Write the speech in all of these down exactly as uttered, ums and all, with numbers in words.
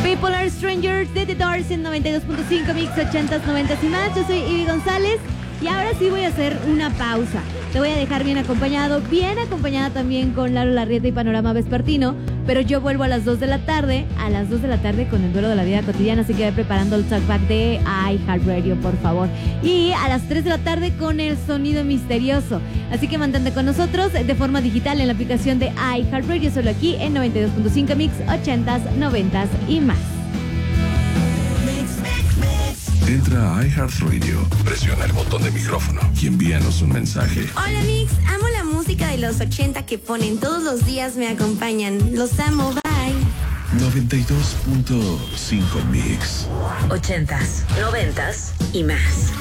People Are Strangers de The Doors en noventa y dos punto cinco Mix ochentas, noventas y más. Yo soy Ivy González y ahora sí voy a hacer una pausa. Te voy a dejar bien acompañado, bien acompañada también con Lalo Larrieta y Panorama Vespertino, pero yo vuelvo a las dos de la tarde, a las dos de la tarde con el duelo de la vida cotidiana, así que ve preparando el talkback de iHeartRadio, por favor. Y a las tres de la tarde con el sonido misterioso. Así que mantente con nosotros de forma digital en la aplicación de iHeartRadio, solo aquí en noventa y dos punto cinco Mix ochentas, noventas y más. Entra a iHeartRadio, presiona el botón de micrófono y envíanos un mensaje. Hola Mix, amo la música de los ochenta que ponen todos los días, me acompañan. Los amo, bye. noventa y dos punto cinco Mix. Ochentas, noventas y más.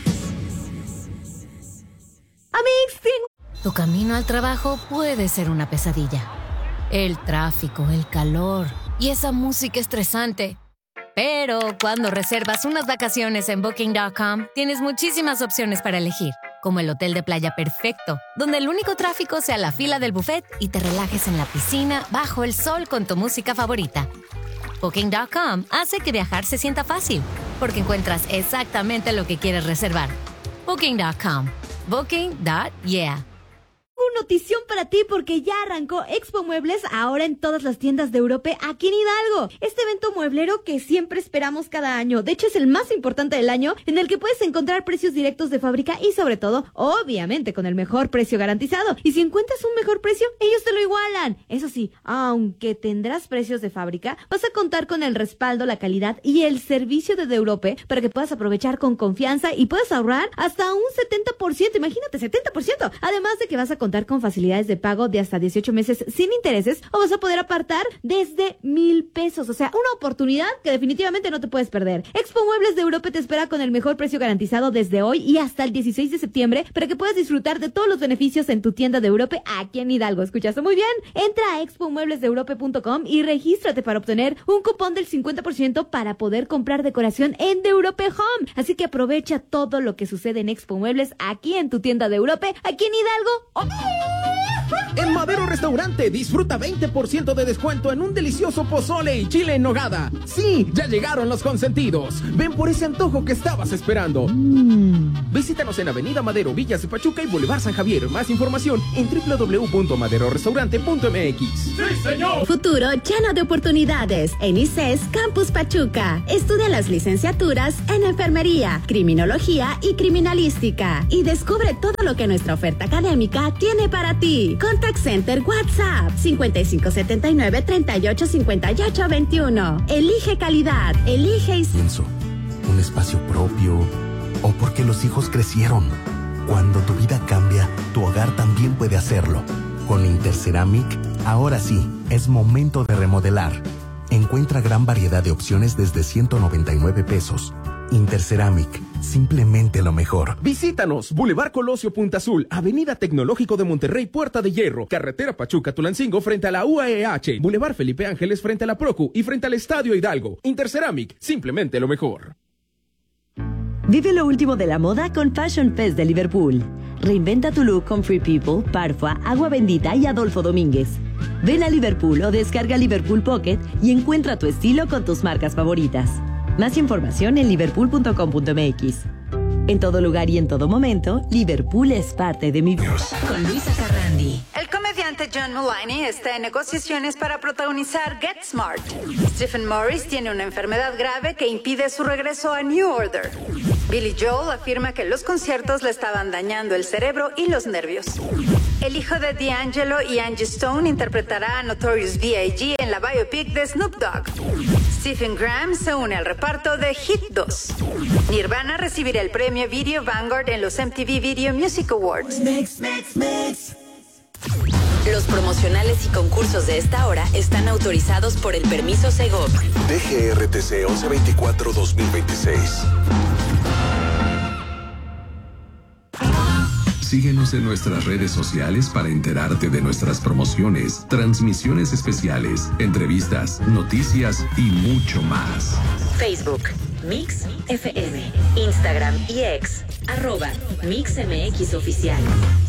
Amix, tu camino al trabajo puede ser una pesadilla. El tráfico, el calor y esa música estresante. Pero cuando reservas unas vacaciones en Booking punto com, tienes muchísimas opciones para elegir, como el hotel de playa perfecto, donde el único tráfico sea la fila del buffet y te relajes en la piscina bajo el sol con tu música favorita. Booking punto com hace que viajar se sienta fácil, porque encuentras exactamente lo que quieres reservar. Booking punto com. Booking punto yeah. Notición para ti porque ya arrancó Expo Muebles ahora en todas las tiendas de Europa aquí en Hidalgo. Este evento mueblero que siempre esperamos cada año. De hecho es el más importante del año, en el que puedes encontrar precios directos de fábrica y sobre todo, obviamente, con el mejor precio garantizado. Y si encuentras un mejor precio, ellos te lo igualan. Eso sí, aunque tendrás precios de fábrica, vas a contar con el respaldo, la calidad y el servicio de Europe para que puedas aprovechar con confianza y puedas ahorrar hasta un setenta por ciento. Imagínate, setenta por ciento. Además de que vas a contar con facilidades de pago de hasta dieciocho meses sin intereses o vas a poder apartar desde mil pesos. O sea, una oportunidad que definitivamente no te puedes perder. Expo Muebles de Europa te espera con el mejor precio garantizado desde hoy y hasta el dieciséis de septiembre para que puedas disfrutar de todos los beneficios en tu tienda de Europa aquí en Hidalgo. ¿Escuchaste muy bien? Entra a expo muebles de europa punto com y regístrate para obtener un cupón del cincuenta por ciento para poder comprar decoración en The Europe Home. Así que aprovecha todo lo que sucede en Expo Muebles aquí en tu tienda de Europa, aquí en Hidalgo. ¡Oh! En Madero Restaurante disfruta veinte por ciento de descuento en un delicioso pozole y chile en nogada. Sí, ya llegaron los consentidos. Ven por ese antojo que estabas esperando. Mm. Visítanos en Avenida Madero, Villas de Pachuca y Boulevard San Javier. Más información en doble u doble u doble u punto madero restaurante punto m x. ¡Sí, señor! Futuro lleno de oportunidades en I C E S Campus Pachuca. Estudia las licenciaturas en Enfermería, Criminología y Criminalística. Y descubre todo lo que nuestra oferta académica tiene para ti. Contact Center WhatsApp cincuenta y cinco setenta y nueve, treinta y ocho, cincuenta y ocho, veintiuno. Elige calidad, elige y... Pienso, un espacio propio o porque los hijos crecieron. Cuando tu vida cambia, tu hogar también puede hacerlo. Con Interceramic, ahora sí, es momento de remodelar. Encuentra gran variedad de opciones desde ciento noventa y nueve pesos. Interceramic, simplemente lo mejor. Visítanos, Boulevard Colosio Punta Azul, Avenida Tecnológico de Monterrey, Puerta de Hierro, Carretera Pachuca-Tulancingo frente a la U A E H, Boulevard Felipe Ángeles frente a la Procu y frente al Estadio Hidalgo. Interceramic, simplemente lo mejor. Vive lo último de la moda con Fashion Fest de Liverpool. Reinventa tu look con Free People, Parfua, Agua Bendita y Adolfo Domínguez. Ven a Liverpool o descarga Liverpool Pocket y encuentra tu estilo con tus marcas favoritas. Más información en liverpool punto com punto m x. En todo lugar y en todo momento, Liverpool es parte de mi vida. Con Luisa Carrandi. El comediante John Mulaney está en negociaciones para protagonizar Get Smart. Stephen Morris tiene una enfermedad grave que impide su regreso a New Order. Billy Joel afirma que los conciertos le estaban dañando el cerebro y los nervios. El hijo de D'Angelo y Angie Stone interpretará a Notorious B I G en la biopic de Snoop Dogg. Stephen Graham se une al reparto de Hit dos. Nirvana recibirá el premio Video Vanguard en los M T V Video Music Awards. Mix, mix, mix. Los promocionales y concursos de esta hora están autorizados por el permiso Segov. D G R T C once veinticuatro dos mil veintiséis. Síguenos en nuestras redes sociales para enterarte de nuestras promociones, transmisiones especiales, entrevistas, noticias y mucho más. Facebook, Mix F M, Instagram y X, arroba Mix M X Oficial.